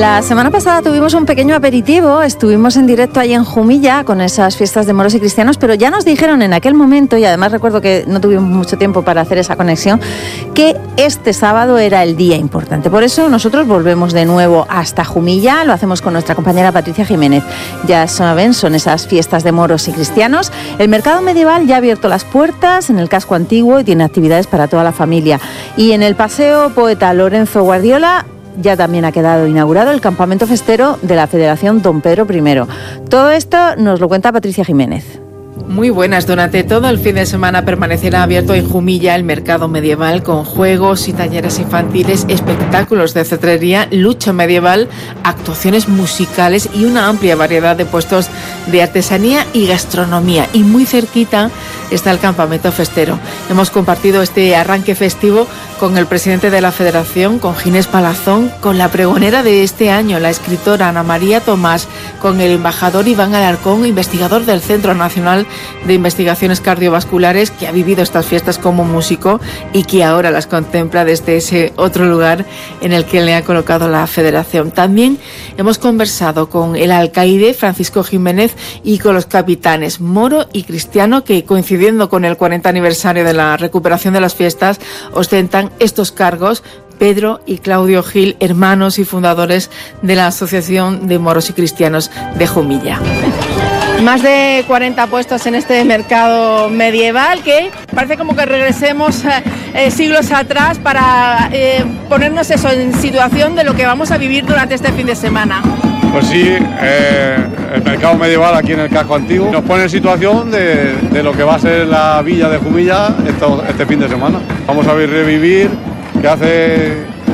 La semana pasada tuvimos un pequeño aperitivo, estuvimos en directo ahí en Jumilla con esas fiestas de moros y cristianos, pero ya nos dijeron en aquel momento, y además recuerdo que no tuvimos mucho tiempo para hacer esa conexión, que este sábado era el día importante. Por eso nosotros volvemos de nuevo hasta Jumilla, lo hacemos con nuestra compañera Patricia Jiménez. Ya saben, son esas fiestas de moros y cristianos. El mercado medieval ya ha abierto las puertas en el casco antiguo y tiene actividades para toda la familia. Y en el Paseo Poeta Lorenzo Guardiola ya también ha quedado inaugurado el campamento festero de la Federación Don Pedro I. Todo esto nos lo cuenta Patricia Jiménez. Muy buenas. Durante todo el fin de semana permanecerá abierto en Jumilla el mercado medieval con juegos y talleres infantiles, espectáculos de cetrería, lucha medieval, actuaciones musicales y una amplia variedad de puestos de artesanía y gastronomía. Y muy cerquita está el campamento festero. Hemos compartido este arranque festivo con el presidente de la Federación, con Ginés Palazón, con la pregonera de este año, la escritora Ana María Tomás, con el embajador Iván Alarcón, investigador del Centro Nacional de Investigaciones Cardiovasculares, que ha vivido estas fiestas como músico y que ahora las contempla desde ese otro lugar en el que le ha colocado la Federación. También hemos conversado con el alcaide Francisco Jiménez y con los capitanes moro y cristiano que, coincidiendo con el 40 aniversario de la recuperación de las fiestas, ostentan estos cargos. Pedro y Claudio Gil, hermanos y fundadores de la Asociación de Moros y Cristianos de Jumilla. Más de 40 puestos en este mercado medieval que parece como que regresemos siglos atrás para ponernos eso en situación de lo que vamos a vivir durante este fin de semana. Pues sí, el mercado medieval aquí en el casco antiguo nos pone en situación de lo que va a ser la villa de Jumilla este fin de semana. Vamos a revivir que hace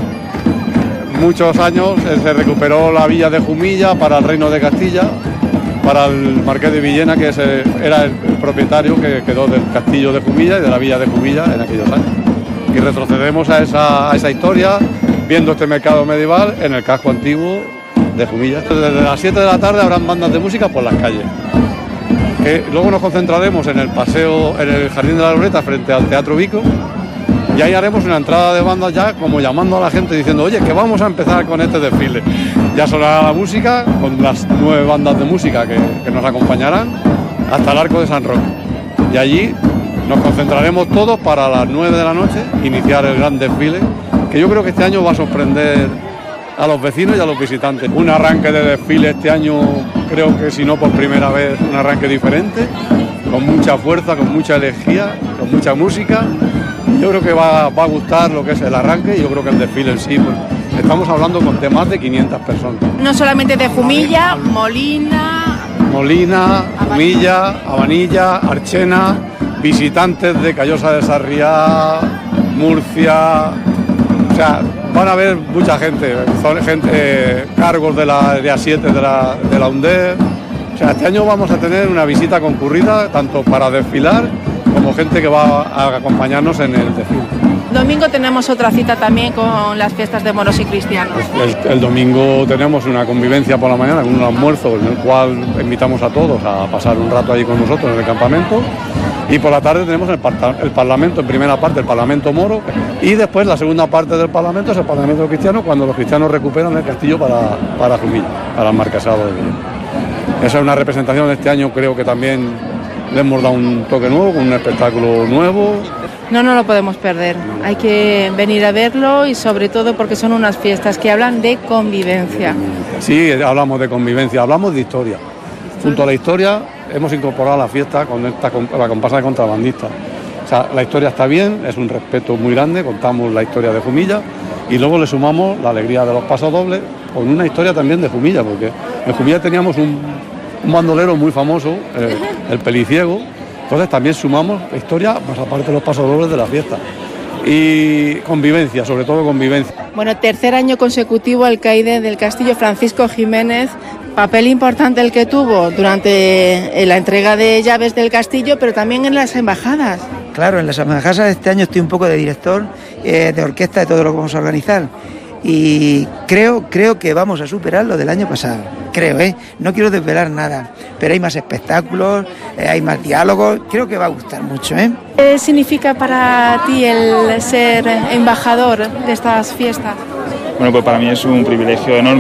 muchos años se recuperó la villa de Jumilla para el Reino de Castilla, para el Marqués de Villena, que era el propietario que quedó del castillo de Jumilla y de la villa de Jumilla en aquellos años. Y retrocedemos a esa historia viendo este mercado medieval en el casco antiguo de Jumilla. Desde las 7 de la tarde habrán bandas de música por las calles. Luego nos concentraremos en el paseo, en el Jardín de la Loreta frente al Teatro Vico, y ahí haremos una entrada de bandas ya como llamando a la gente diciendo, oye, que vamos a empezar con este desfile. Ya sonará la música con las 9 bandas de música que nos acompañarán hasta el Arco de San Roque. Y allí nos concentraremos todos para las 9 de la noche iniciar el gran desfile, que yo creo que este año va a sorprender a los vecinos y a los visitantes. Un arranque de desfile este año, creo que si no por primera vez, un arranque diferente, con mucha fuerza, con mucha energía, con mucha música. Yo creo que va a gustar lo que es el arranque y yo creo que el desfile en sí, pues, estamos hablando de más de 500 personas. No solamente de Jumilla, Molina, Jumilla, Abanilla, Archena, visitantes de Callosa de Sarriá, Murcia, o sea, van a ver mucha gente, cargos de la A7 de la UNDER. O sea, este año vamos a tener una visita concurrida tanto para desfilar como gente que va a acompañarnos en el desfile. Domingo tenemos otra cita también con las fiestas de moros y cristianos. El domingo tenemos una convivencia por la mañana con un almuerzo en el cual invitamos a todos a pasar un rato allí con nosotros en el campamento, y por la tarde tenemos el Parlamento, en primera parte el Parlamento moro, y después la segunda parte del Parlamento es el Parlamento cristiano, cuando los cristianos recuperan el castillo para Jumilla, para el marquesado de Villena. Esa es una representación de este año, creo que también le hemos dado un toque nuevo, con un espectáculo nuevo. No lo podemos perder, hay que venir a verlo y sobre todo porque son unas fiestas que hablan de convivencia. Sí, hablamos de convivencia, hablamos de historia. Junto a la historia hemos incorporado la fiesta con la comparsa de contrabandistas. O sea, la historia está bien, es un respeto muy grande, contamos la historia de Jumilla y luego le sumamos la alegría de los pasodobles con una historia también de Jumilla, porque en Jumilla teníamos un bandolero muy famoso, el Peliciego. Entonces también sumamos la historia, más aparte de los pasodobles de la fiesta. Y convivencia, sobre todo convivencia. Bueno, tercer año consecutivo alcaide del Castillo, Francisco Jiménez. Papel importante el que tuvo durante la entrega de llaves del castillo, pero también en las embajadas. Claro, en las embajadas este año estoy un poco de director, de orquesta, de todo lo que vamos a organizar. Y creo que vamos a superar lo del año pasado. Creo, no quiero desvelar nada, pero hay más espectáculos, hay más diálogos, creo que va a gustar mucho, ¿Qué significa para ti el ser embajador de estas fiestas? Bueno, pues para mí es un privilegio enorme.